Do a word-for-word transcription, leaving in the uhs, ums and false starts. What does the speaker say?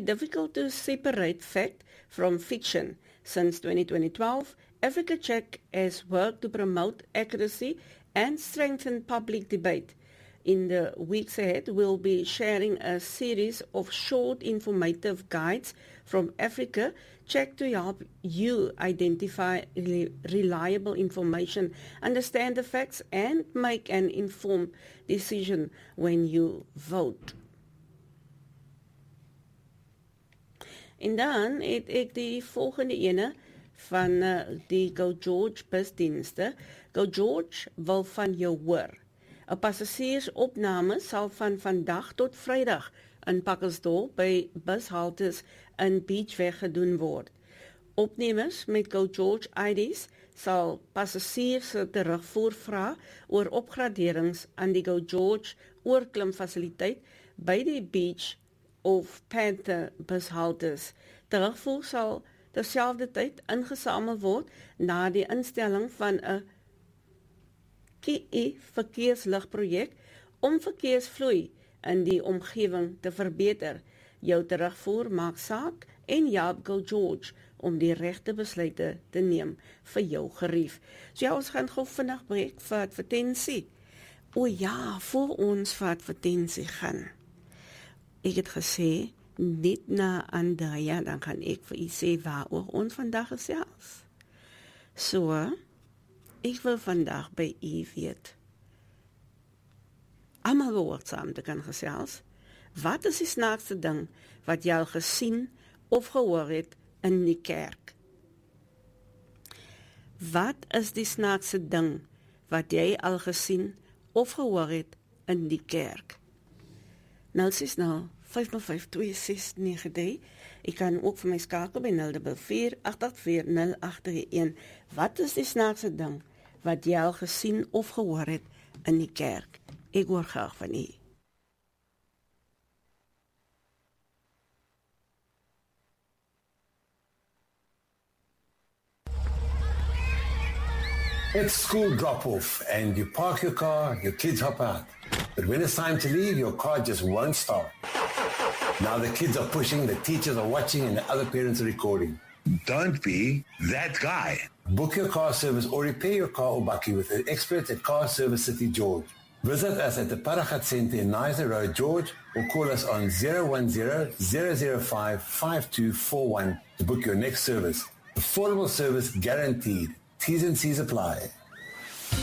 difficult to separate fact from fiction. Since twenty twelve, Africa Check has worked to promote accuracy and strengthen public debate. In the weeks ahead, we'll be sharing a series of short informative guides from Africa Check to help you identify reliable information, understand the facts, and make an informed decision when you vote. En dan het ek die volgende ene van uh, die Go George busdienste. Go George wil van jou hoor. 'n Passasiersopname sal van vandag tot Vrydag in Pacaltsdorp by bushaltes in Beachweg gedoen word. Opnemers met Go George I Ds sal passasiers se terugvoer vra oor opgraderings aan die Go George oorklimfasiliteit by die Beach of Panther bushaltes. Terugvoer sal terselfdertyd ingesamel word na die instelling van 'n K I verkeersligprojek om verkeersvloei in die omgewing te verbeter. Jou terugvoer maak saak en help Go George om die regte besluite te neem vir jou gerief. So ja, ons gaan gou vinnig breek vir advertensie. O ja, voor ons vir advertensie gaan. Ek het gesê, net na Andrea, dan kan ek vir u sê waaroor ons vandag gesels. So, ek wil vandag by u weet, almal behoort saam te kan gesels, wat is die snaakste ding wat jy al gesien of gehoor het in die kerk? Wat is die snaakste ding wat jy al gesien of gehoor het in die kerk? Nou sies nou, vyf nul vyf twee ses nege drie. Ek kan ook vir my skakel by nul vier vier agt agt vier nul agt drie een. Wat is die snaakste ding wat jy al gesien of gehoor het in die kerk? Ek hoor graag van u. It's school drop-off and you park your car, your kids hop out. But when it's time to leave, your car just won't start. Now the kids are pushing, the teachers are watching, and the other parents are recording. Don't be that guy. Book your car service or repair your car or bakkie with the experts at Car Service City George. Visit us at the Paragat Centre in Nizer Road, George, or call us on zero one zero, zero zero five, five two four one to book your next service. Affordable service guaranteed. T's and C's apply.